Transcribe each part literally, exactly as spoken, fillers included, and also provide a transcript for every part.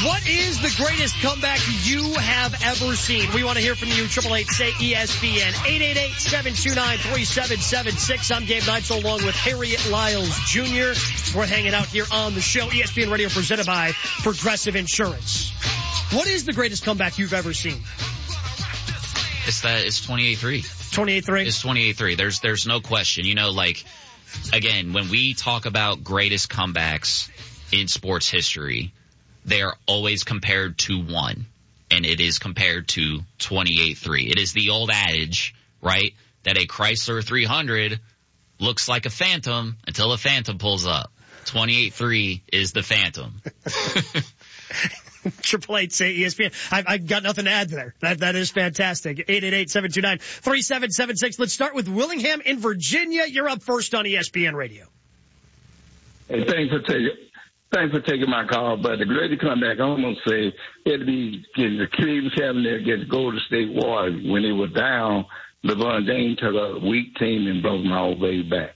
What is the greatest comeback you have ever seen? We want to hear from you. Triple eight say E S P N eight eight eight, seven two nine, three seven seven six. I'm Gabe Neitzel along with Harriet Lyles Junior We're hanging out here on the show. E S P N Radio presented by Progressive Insurance. What is the greatest comeback you've ever seen? It's that. It's twenty-eight three. twenty-eight three? It's twenty-eight three. There's there's no question. You know, like, again, when we talk about greatest comebacks in sports history, they are always compared to one, and it is compared to twenty-eight three. It is the old adage, right, that a Chrysler three hundred looks like a Phantom until a Phantom pulls up. twenty-eight three is the Phantom. Triple eight say E S P N. I've, I've got nothing to add there. That that is fantastic. eight eight eight, seven two nine, three seven seven six. Let's start with Willingham in Virginia. You're up first on E S P N Radio. Hey, thanks for taking thanks for taking my call. But the greatest comeback, I'm gonna say, it'd be the Cleveland Cavaliers against Golden State Warriors when they were down. LeBron James took a weak team and broke them all the way back.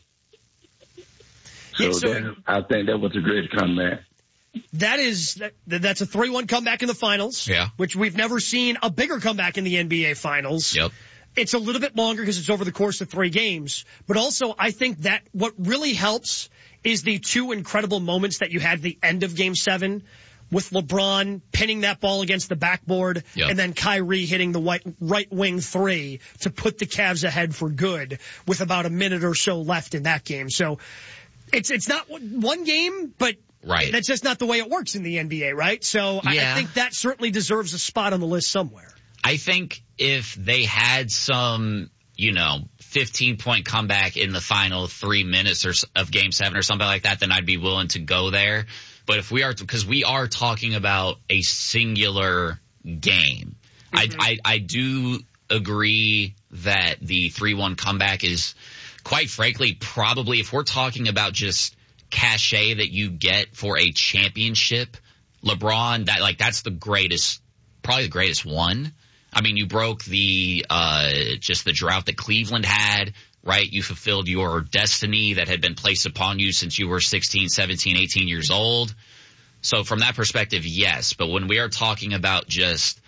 So, Yeah, so that, I think that was the greatest comeback. That is, that, that's a three one comeback in the finals. Yeah. Which we've never seen a bigger comeback in the N B A finals. Yep. It's a little bit longer because it's over the course of three games. But also, I think that what really helps is the two incredible moments that you had at the end of game seven with LeBron pinning that ball against the backboard Yep. and then Kyrie hitting the white, right wing three to put the Cavs ahead for good with about a minute or so left in that game. So it's, it's not one game, but Right. that's just not the way it works in the N B A, right? So I, Yeah. I think that certainly deserves a spot on the list somewhere. I think if they had some, you know, fifteen-point comeback in the final three minutes or of Game seven or something like that, then I'd be willing to go there. But if we are, because we are talking about a singular game, mm-hmm. I, I, I do agree that the three one comeback is, quite frankly, probably, if we're talking about just cachet that you get for a championship, LeBron, that like that's the greatest, probably the greatest one. I mean, you broke the uh just the drought that Cleveland had, right? You fulfilled your destiny that had been placed upon you since you were sixteen, seventeen, eighteen years old. So from that perspective, yes. But when we are talking about just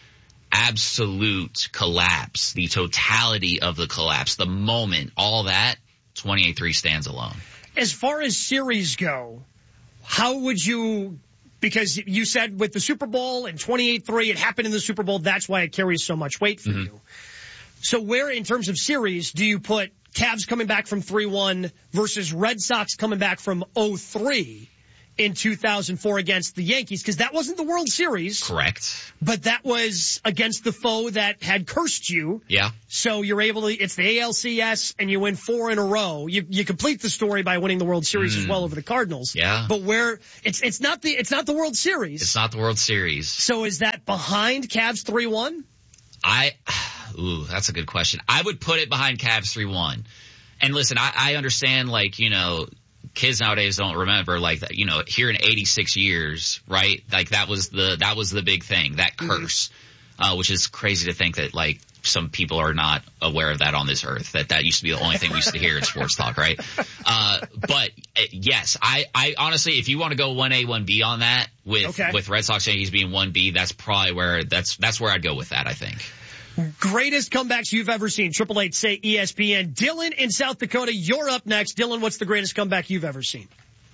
absolute collapse, the totality of the collapse, the moment, all that, twenty-eight three stands alone. As far as series go, how would you, because you said with the Super Bowl and twenty-eight three, it happened in the Super Bowl, that's why it carries so much weight for mm-hmm. you. So where, in terms of series, do you put Cavs coming back from three one versus Red Sox coming back from oh three in two thousand four against the Yankees? Because that wasn't the World Series. Correct. But that was against the foe that had cursed you. Yeah. So you're able to, it's the A L C S and you win four in a row. You, you complete the story by winning the World Series mm. as well over the Cardinals. Yeah. But where, it's, it's not the, it's not the World Series. It's not the World Series. So is that behind Cavs three one? I, ooh, that's a good question. I would put it behind Cavs three one. And listen, I, I understand, like, you know, kids nowadays don't remember, like, that, you know, here in eighty-six years, right? Like, that was the, that was the big thing, that curse, mm-hmm. uh, which is crazy to think that, like, some people are not aware of that on this earth, that that used to be the only thing we used to hear in sports talk, right? Uh, but uh, yes, I, I honestly, if you want to go one A, one B on that with, okay. with Red Sox Yankees being one B, that's probably where, that's, that's where I'd go with that, I think. Greatest comebacks you've ever seen. Triple eight say E S P N. Dylan in South Dakota, you're up next. Dylan, what's the greatest comeback you've ever seen?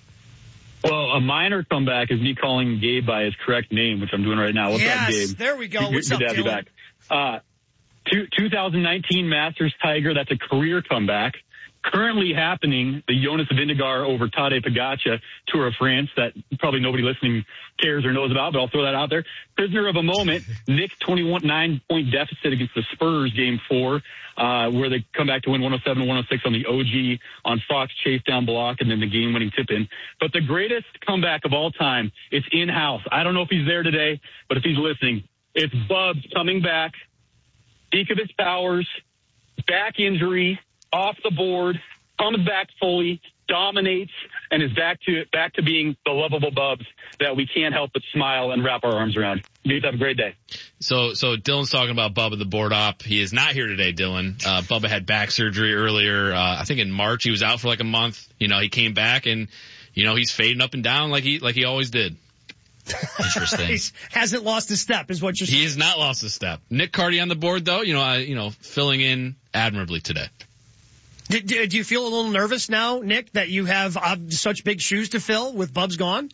Well, a minor comeback is me calling Gabe by his correct name, which I'm doing right now. What's yes, up, Gabe? There we go. Good, what's good up, to have Dylan? you back. Uh, two, twenty nineteen Masters Tiger, that's a career comeback. Currently happening, the Jonas Vingegaard over Tadej Pogacar Tour of France that probably nobody listening cares or knows about, but I'll throw that out there. Prisoner of a moment, Nick's twenty-one nine point deficit against the Spurs game four, uh, where they come back to win one oh seven one oh six on the O G on Fox chase down block and then the game winning tip in. But the greatest comeback of all time, it's in-house. I don't know if he's there today, but if he's listening, it's Bubs coming back, peak of his powers, back injury, off the board, comes back fully, dominates, and is back to back to being the lovable Bubs that we can't help but smile and wrap our arms around. You guys have a great day. So, so Dylan's talking about Bubba the board op. He is not here today, Dylan. Uh, Bubba had back surgery earlier. Uh, I think in March. He was out for like a month. You know, he came back and, you know, he's fading up and down like he like he always did. Interesting. He hasn't lost a step, is what you're saying. He has not lost a step. Nick Carty on the board, though, you know, I, you know, filling in admirably today. Do, do, do you feel a little nervous now, Nick, that you have uh, such big shoes to fill with Bubs gone?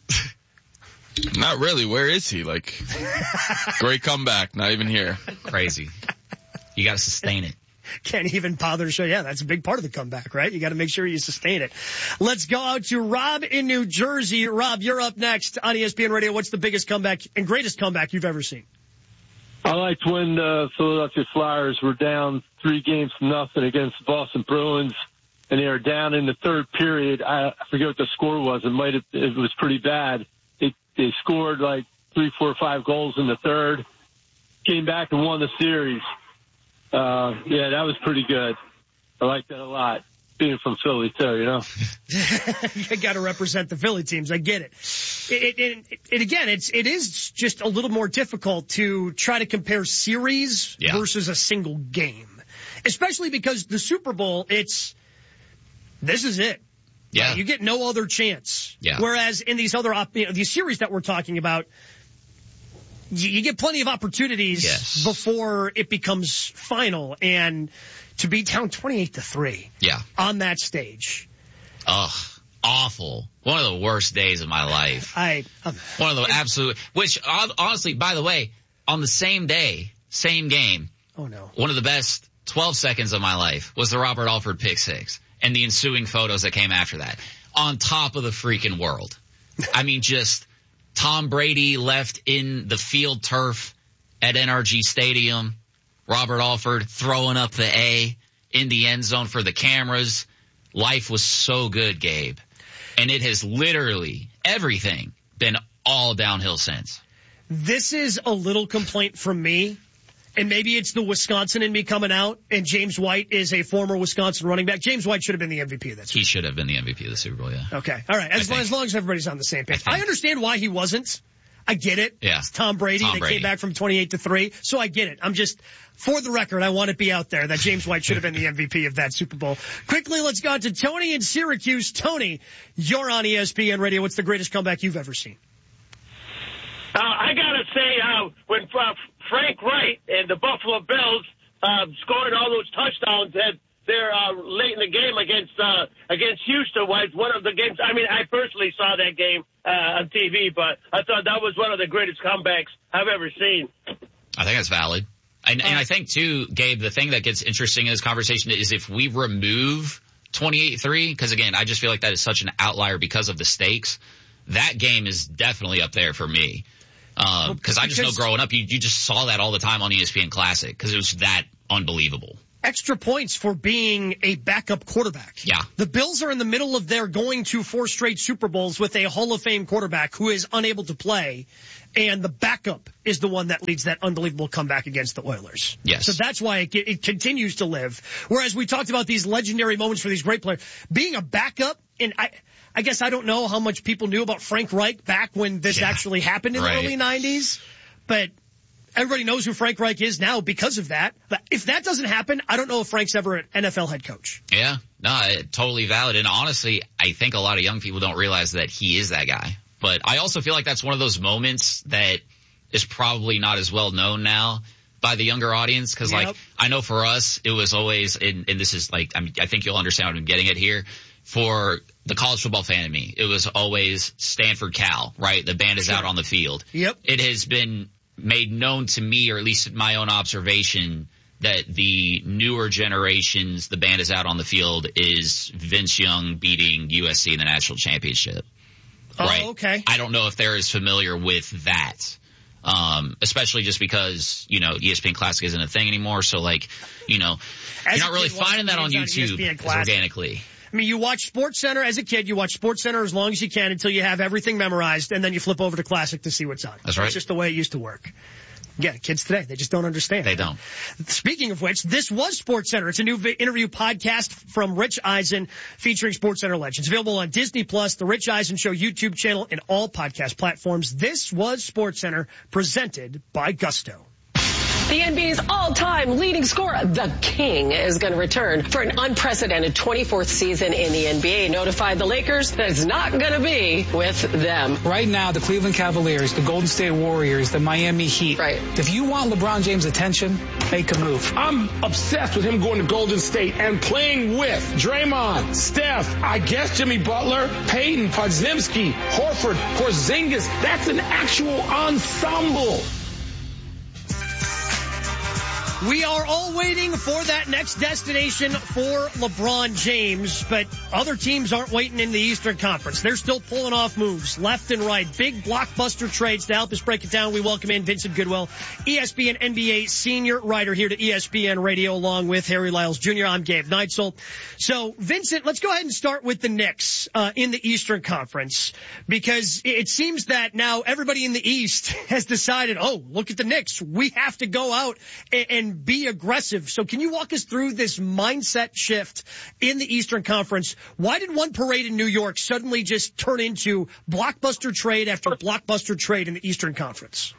Not really. Where is he? Like, great comeback. Not even here. Crazy. You got to sustain it. Can't even bother to show. Yeah, that's a big part of the comeback, right? You got to make sure you sustain it. Let's go out to Rob in New Jersey. Rob, you're up next on E S P N Radio. What's the biggest comeback and greatest comeback you've ever seen? I liked when the Philadelphia Flyers were down three games to nothing against the Boston Bruins, and they were down in the third period. I, I forget what the score was. It might have, it was pretty bad. They, they scored like three, four, five goals in the third, came back and won the series. Uh, yeah, that was pretty good. I like that a lot. Being from Philly too, you know. You got to represent the Philly teams. I get it. It, it, it, it. Again, it's it is just a little more difficult to try to compare series yeah. versus a single game, especially because the Super Bowl. It's this is it. Yeah, right? You get no other chance. Yeah. Whereas in these other op- you know, these series that we're talking about, you, you get plenty of opportunities yes. before it becomes final, and to be down twenty-eight to three. Yeah. On that stage. Ugh. Awful. One of the worst days of my life. I, um, One of the absolute, which honestly, by the way, on the same day, same game. Oh no. One of the best twelve seconds of my life was the Robert Alford pick six and the ensuing photos that came after that. On top of the freaking world. I mean, just Tom Brady left in the field turf at N R G Stadium. Robert Alford throwing up the A in the end zone for the cameras. Life was so good, Gabe. And it has literally, everything, been all downhill since. This is a little complaint from me, and maybe it's the Wisconsin in me coming out, and James White is a former Wisconsin running back. James White should have been the M V P of that Super Bowl. He should have been the M V P of the Super Bowl, yeah. Okay, all right. As, long, as long as everybody's on the same page. I, I understand why he wasn't. I get it. Yeah. It's Tom Brady. Tom they Brady. came back from twenty-eight to three, so I get it. I'm just, for the record, I want it to be out there that James White should have been the M V P of that Super Bowl. Quickly, let's go on to Tony in Syracuse. Tony, you're on E S P N Radio. What's the greatest comeback you've ever seen? Uh, I gotta say, uh, when uh, Frank Wright and the Buffalo Bills uh, scored all those touchdowns that they're uh, late in the game against uh, against Houston was one of the games. I mean, I personally saw that game uh, on T V, but I thought that was one of the greatest comebacks I've ever seen. I think that's valid. And, and I think, too, Gabe, the thing that gets interesting in this conversation is if we remove twenty-eight three, because, again, I just feel like that is such an outlier because of the stakes, that game is definitely up there for me. Um, because I just know growing up, you, you just saw that all the time on E S P N Classic because it was that unbelievable. Extra points for being a backup quarterback. Yeah. The Bills are in the middle of their going to four straight Super Bowls with a Hall of Fame quarterback who is unable to play, and the backup is the one that leads that unbelievable comeback against the Oilers. Yes. So that's why it, it continues to live. Whereas we talked about these legendary moments for these great players. Being a backup, and I, I guess I don't know how much people knew about Frank Reich back when this yeah. actually happened in right. the early nineties, but everybody knows who Frank Reich is now because of that. But if that doesn't happen, I don't know if Frank's ever an N F L head coach. Yeah, no, it, totally valid. And honestly, I think a lot of young people don't realize that he is that guy. But I also feel like that's one of those moments that is probably not as well known now by the younger audience. Cause yep. like, I know for us, it was always, and, and this is like, I mean, I think you'll understand what I'm getting at here. For the college football fan in me, it was always Stanford Cal, right? The band is sure. out on the field. Yep. It has been made known to me, or at least my own observation, that the newer generations, the band is out on the field, is Vince Young beating U S C in the national championship. Oh, right? okay. I don't know if they're as familiar with that. Um, especially just because, you know, E S P N Classic isn't a thing anymore. So like, you know, As you're not really kid, finding that on YouTube on as organically. I mean, you watch SportsCenter as a kid. You watch SportsCenter as long as you can until you have everything memorized, and then you flip over to Classic to see what's on. That's right. It's just the way it used to work. Yeah, kids today, they just don't understand. They don't. Speaking of which, this was SportsCenter. It's a new vi- interview podcast from Rich Eisen featuring SportsCenter legends. Available on Disney Plus, the Rich Eisen Show YouTube channel, and all podcast platforms. This was SportsCenter, presented by Gusto. The N B A's all-time leading scorer, the King, is going to return for an unprecedented twenty-fourth season in the N B A. Notified the Lakers that it's not going to be with them. Right now, the Cleveland Cavaliers, the Golden State Warriors, the Miami Heat. Right. If you want LeBron James' attention, make a move. I'm obsessed with him going to Golden State and playing with Draymond, Steph, I guess Jimmy Butler, Payton, Podziemski, Horford, Porzingis. That's an actual ensemble. We are all waiting for that next destination for LeBron James, but other teams aren't waiting in the Eastern Conference. They're still pulling off moves left and right. Big blockbuster trades. To help us break it down, we welcome in Vincent Goodwill, E S P N N B A senior writer here to E S P N Radio, along with Harry Lyles Junior I'm Gabe Neitzel. So, Vincent, let's go ahead and start with the Knicks uh, in the Eastern Conference, because it seems that now everybody in the East has decided, oh, look at the Knicks. We have to go out and, and be aggressive. So can you walk us through this mindset shift in the Eastern Conference? Why did one parade in New York suddenly just turn into blockbuster trade after blockbuster trade in the Eastern Conference?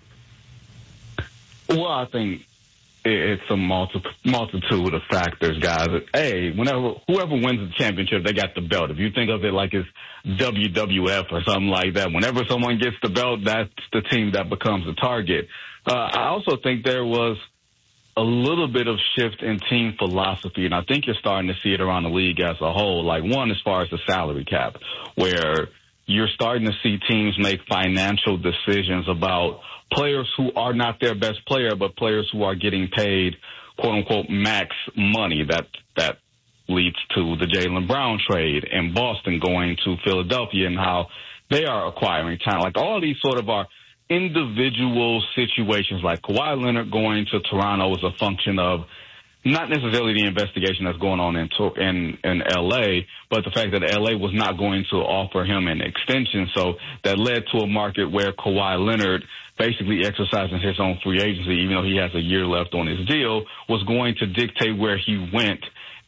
Well, I think it's a multi- multitude of factors, guys. Hey, whenever whoever wins the championship, they got the belt. If you think of it like it's W W F or something like that, whenever someone gets the belt, that's the team that becomes the target. Uh, I also think there was a little bit of shift in team philosophy, and I think you're starting to see it around the league as a whole. Like, one, as far as the salary cap, where you're starting to see teams make financial decisions about players who are not their best player, but players who are getting paid, quote-unquote, max money. That that leads to the Jaylen Brown trade and Boston going to Philadelphia and how they are acquiring talent. Like, all these sort of are individual situations. Like Kawhi Leonard going to Toronto is a function of not necessarily the investigation that's going on in in, in L A, but the fact that L A was not going to offer him an extension. So that led to a market where Kawhi Leonard, basically exercising his own free agency, even though he has a year left on his deal, was going to dictate where he went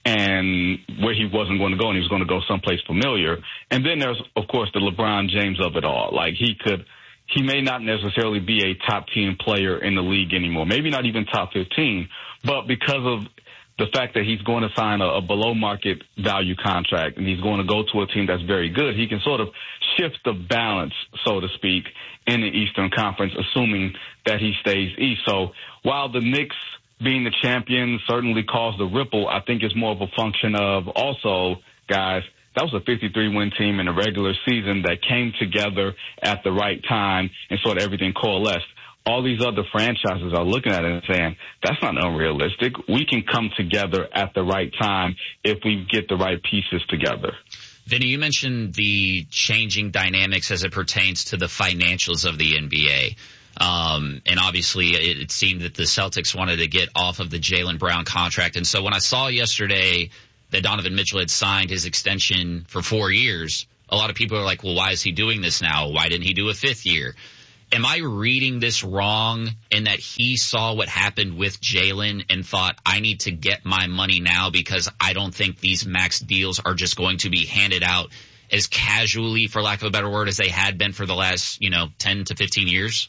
and where he wasn't going to go, and he was going to go someplace familiar. And then there's, of course, the LeBron James of it all. Like, he could He may not necessarily be a top ten player in the league anymore, maybe not even top fifteen, but because of the fact that he's going to sign a, a below-market value contract and he's going to go to a team that's very good, he can sort of shift the balance, so to speak, in the Eastern Conference, assuming that he stays East. So while the Knicks being the champion certainly caused a ripple, I think it's more of a function of also, guys, that was a fifty-three win team in the regular season that came together at the right time and sort of everything coalesced. All these other franchises are looking at it and saying, that's not unrealistic. We can come together at the right time if we get the right pieces together. Vinny, you mentioned the changing dynamics as it pertains to the financials of the N B A. Um, and obviously it, it seemed that the Celtics wanted to get off of the Jaylen Brown contract. And so when I saw yesterday that Donovan Mitchell had signed his extension for four years, a lot of people are like, well, why is he doing this now? Why didn't he do a fifth year? Am I reading this wrong in that he saw what happened with Jaylen and thought, I need to get my money now because I don't think these max deals are just going to be handed out as casually, for lack of a better word, as they had been for the last, you know, ten to fifteen years?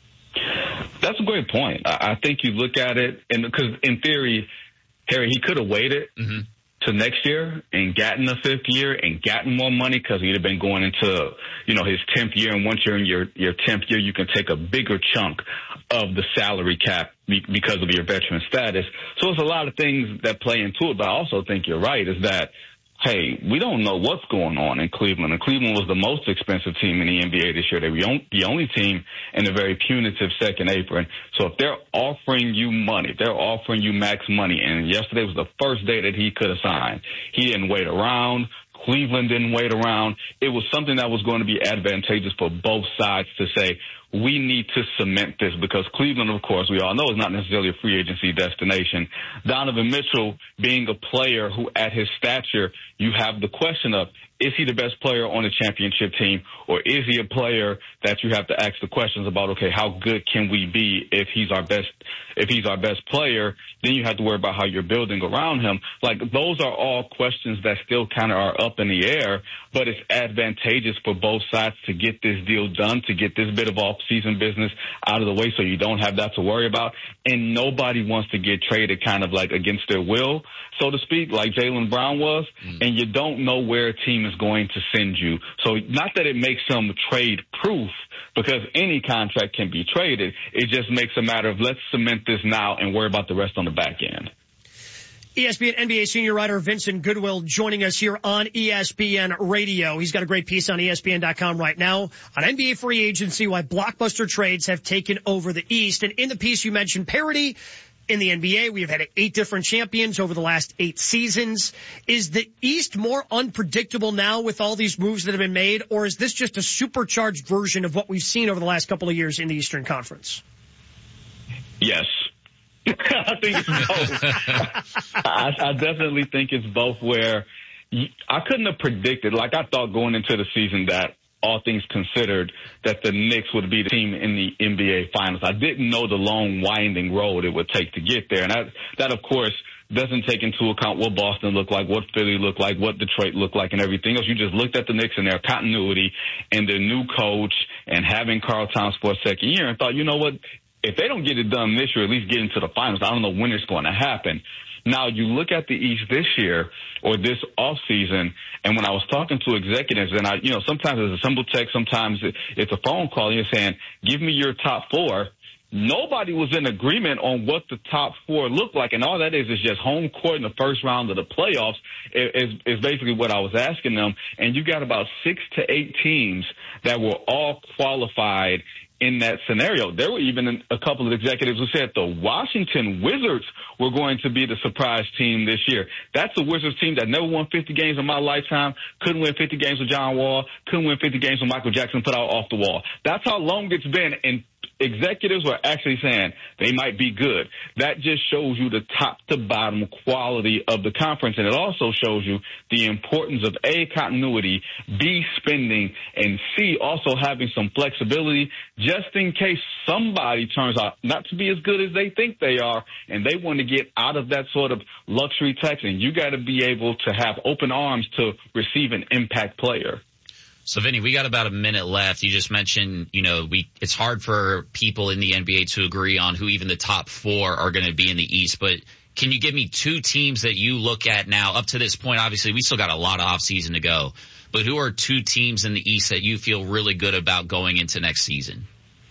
That's a great point. I think you look at it, and because in theory, Harry, he could have waited mm-hmm. to next year and gotten a fifth year and gotten more money because he'd have been going into, you know, his tenth year. And once you're in your, your tenth year, you can take a bigger chunk of the salary cap because of your veteran status. So it's a lot of things that play into it. But I also think you're right, is that, hey, we don't know what's going on in Cleveland. And Cleveland was the most expensive team in the N B A this year. They were the only team in a very punitive second apron. So if they're offering you money, if they're offering you max money, and yesterday was the first day that he could have signed, he didn't wait around. Cleveland didn't wait around. It was something that was going to be advantageous for both sides to say, we need to cement this, because Cleveland, of course, we all know is not necessarily a free agency destination. Donovan Mitchell being a player who, at his stature, you have the question of, is he the best player on the championship team, or is he a player that you have to ask the questions about, okay, how good can we be if he's our best, if he's our best player? Then you have to worry about how you're building around him. Like, those are all questions that still kind of are up in the air, but it's advantageous for both sides to get this deal done, to get this bit of off-season business out of the way so you don't have that to worry about. And nobody wants to get traded kind of like against their will, so to speak, like Jaylen Brown was, mm. and you don't know where a team is going to send you. So not that it makes them trade-proof, because any contract can be traded. It just makes a matter of let's cement this now and worry about the rest on the back end. E S P N N B A senior writer Vincent Goodwill joining us here on E S P N Radio. He's got a great piece on E S P N dot com right now on N B A free agency, why blockbuster trades have taken over the East. And in the piece you mentioned parity in the N B A. We have had eight different champions over the last eight seasons. Is the East more unpredictable now with all these moves that have been made, or is this just a supercharged version of what we've seen over the last couple of years in the Eastern Conference? Yes. I think it's both. I, I definitely think it's both, where I couldn't have predicted, like I thought going into the season that all things considered, that the Knicks would be the team in the N B A Finals. I didn't know the long, winding road it would take to get there. And that, that of course, doesn't take into account what Boston looked like, what Philly looked like, what Detroit looked like, and everything else. You just looked at the Knicks and their continuity and their new coach and having Karl Towns for a second year and thought, you know what, if they don't get it done this year, at least get into the finals, I don't know when it's going to happen. Now, you look at the East this year or this offseason, and when I was talking to executives, and I, you know, sometimes it's a simple text, sometimes it's a phone call, and you're saying, give me your top four. Nobody was in agreement on what the top four looked like, and all that is is just home court in the first round of the playoffs is, is basically what I was asking them. And you got about six to eight teams that were all qualified in that scenario. There were even a couple of executives who said the Washington Wizards were going to be the surprise team this year. That's a Wizards team that never won fifty games in my lifetime, couldn't win fifty games with John Wall, couldn't win fifty games with Michael Jackson put out off the wall. That's how long it's been, and executives were actually saying they might be good. That just shows you the top to bottom quality of the conference, and it also shows you the importance of A, continuity, B, spending, and C, also having some flexibility just in case somebody turns out not to be as good as they think they are, and they want to get out of that sort of luxury tax, and you got to be able to have open arms to receive an impact player. So, Vinny, we got about a minute left. You just mentioned, you know, we it's hard for people in the N B A to agree on who even the top four are going to be in the East. But can you give me two teams that you look at now up to this point? Obviously, we still got a lot of offseason to go. But who are two teams in the East that you feel really good about going into next season?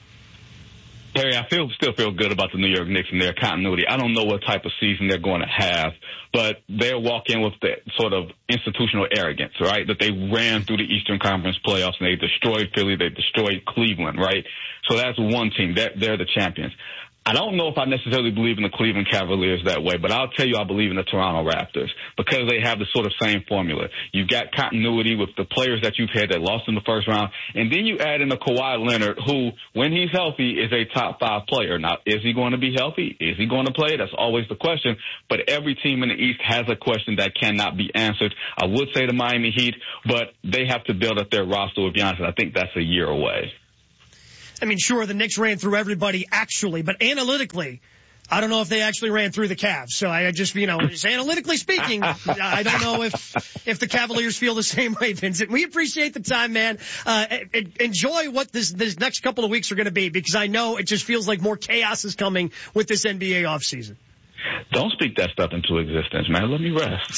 Harry, I feel still feel good about the New York Knicks and their continuity. I don't know what type of season they're going to have, but they'll walk in with the sort of institutional arrogance, right? That they ran through the Eastern Conference playoffs and they destroyed Philly, they destroyed Cleveland, right? So that's one team. They're, they're the champions. I don't know if I necessarily believe in the Cleveland Cavaliers that way, but I'll tell you I believe in the Toronto Raptors because they have the sort of same formula. You've got continuity with the players that you've had that lost in the first round, and then you add in a Kawhi Leonard who, when he's healthy, is a top five player. Now, is he going to be healthy? Is he going to play? That's always the question, but every team in the East has a question that cannot be answered. I would say the Miami Heat, but they have to build up their roster with Giannis, and I think that's a year away. I mean, sure, the Knicks ran through everybody actually, but analytically, I don't know if they actually ran through the Cavs. So I just, you know, just analytically speaking, I don't know if if the Cavaliers feel the same way, Vincent. We appreciate the time, man. Uh, enjoy what this this next couple of weeks are going to be, because I know it just feels like more chaos is coming with this N B A offseason. Don't speak that stuff into existence, man. Let me rest.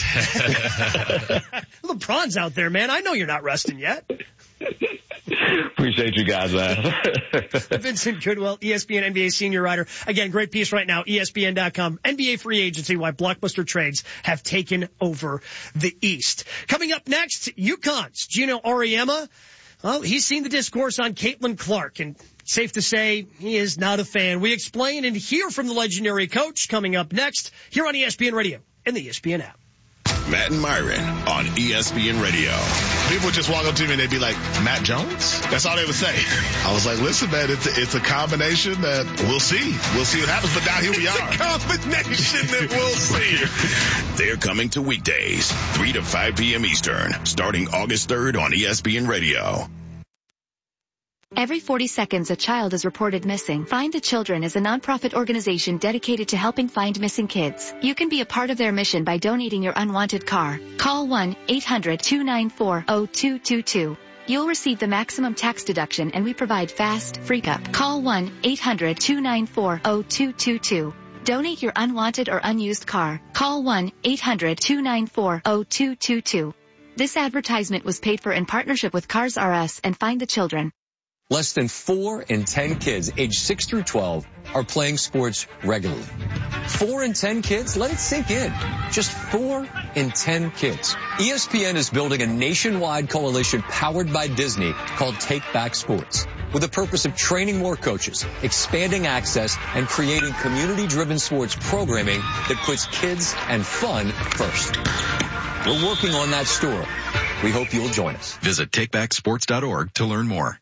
LeBron's out there, man. I know you're not resting yet. Appreciate you guys, man. Vincent Goodwill, E S P N N B A senior writer. Again, great piece right now, E S P N dot com. N B A free agency, why blockbuster trades have taken over the East. Coming up next, UConn's Gino Auriemma. Well, he's seen the discourse on Caitlin Clark, and safe to say he is not a fan. We explain and hear from the legendary coach coming up next here on E S P N Radio and the E S P N app. Matt and Myron on E S P N Radio. People would just walk up to me and they'd be like, Matt Jones? That's all they would say. I was like, listen, man, it's a, it's a combination that we'll see. We'll see what happens. But now here we are. Combination that we'll see. They're coming to weekdays, three to five p.m. Eastern, starting August third on E S P N Radio. Every forty seconds, a child is reported missing. Find the Children is a nonprofit organization dedicated to helping find missing kids. You can be a part of their mission by donating your unwanted car. Call one eight hundred two nine four zero two two two. You'll receive the maximum tax deduction, and we provide fast, free pickup. Call one eight hundred two nine four zero two two two. Donate your unwanted or unused car. Call one eight hundred two nine four zero two two two. This advertisement was paid for in partnership with Cars R Us and Find the Children. Less than four in ten kids aged six through twelve are playing sports regularly. Four in ten kids? Let it sink in. Just four in ten kids. E S P N is building a nationwide coalition powered by Disney called Take Back Sports, with the purpose of training more coaches, expanding access, and creating community-driven sports programming that puts kids and fun first. We're working on that story. We hope you'll join us. Visit take back sports dot org to learn more.